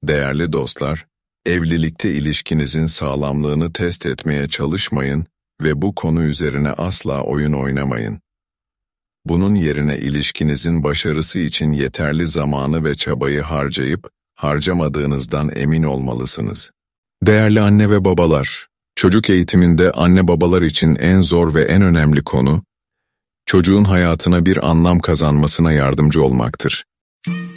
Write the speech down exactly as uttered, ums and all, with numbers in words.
Değerli dostlar, evlilikte ilişkinizin sağlamlığını test etmeye çalışmayın ve bu konu üzerine asla oyun oynamayın. Bunun yerine ilişkinizin başarısı için yeterli zamanı ve çabayı harcayıp, harcamadığınızdan emin olmalısınız. Değerli anne ve babalar, çocuk eğitiminde anne babalar için en zor ve en önemli konu, çocuğun hayatına bir anlam kazanmasına yardımcı olmaktır.